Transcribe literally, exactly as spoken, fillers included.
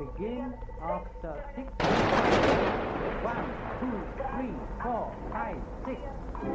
Begin after six. One, two, three, four, five, six.